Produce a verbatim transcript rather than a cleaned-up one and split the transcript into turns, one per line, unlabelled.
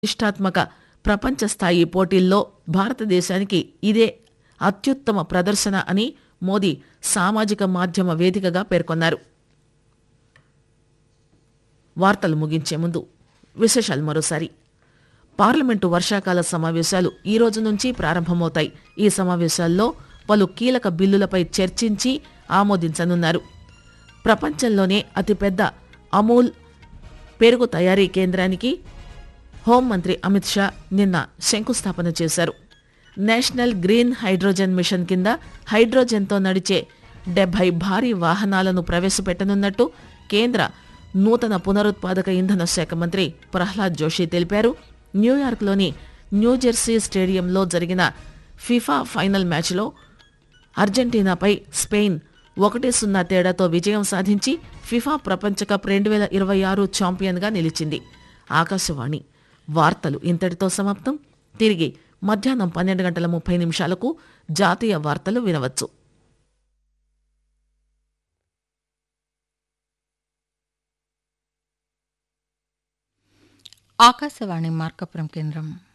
ప్రతిష్టాత్మక ప్రపంచ స్థాయి పోటీల్లో భారతదేశానికి ఇదే అత్యుత్తమ ప్రదర్శన అని మోదీ సామాజిక మాధ్యమ వేదికగా పేర్కొన్నారు. వార్తలు ముగించే ముందు విశేషాలు మరోసారి. పార్లమెంటు వర్షాకాల సమావేశాలు ఈ రోజు నుంచి ప్రారంభమవుతాయి. ఈ సమావేశాల్లో పలు కీలక బిల్లులపై చర్చించి ఆమోదించనున్నారు. ప్రపంచంలోనే అతిపెద్ద అమూల్ పెరుగు తయారీ కేంద్రానికి హోంమంత్రి అమిత్ షా నిన్న శంకుస్థాపన చేశారు. నేషనల్ గ్రీన్ హైడ్రోజన్ మిషన్ కింద హైడ్రోజన్తో నడిచే డెబ్బై భారీ వాహనాలను ప్రవేశపెట్టనున్నట్టు కేంద్ర నూతన పునరుత్పాదక ఇంధన శాఖ మంత్రి ప్రహ్లాద్ జోషి తెలిపారు. న్యూయార్క్లోని న్యూజెర్సీ స్టేడియంలో జరిగిన ఫిఫా ఫైనల్ మ్యాచ్లో అర్జెంటీనాపై స్పెయిన్ ఒకటి సున్నా తేడాతో విజయం సాధించి ఫిఫా ప్రపంచ కప్ రెండు వేల ఇరవై ఆరు ఛాంపియన్గా నిలిచింది. ఆకాశవాణి వార్తలు ఇంతటితో సమాప్తం. తిరిగి మధ్యాహ్నం పన్నెండు గంటల ముప్పై నిమిషాలకు జాతీయ వార్తలు వినవచ్చు.
ఆకాశవాణి మార్కాపురం కేంద్రం.